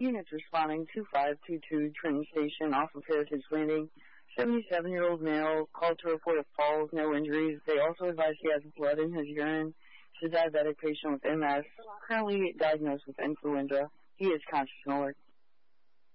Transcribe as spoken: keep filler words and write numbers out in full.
Units responding to five two two train station off of Heritage Landing. seventy-seven-year-old male called to report a fall with no injuries. They also advise he has blood in his urine. He's a diabetic patient with M S, currently diagnosed with influenza. He is conscious and alert.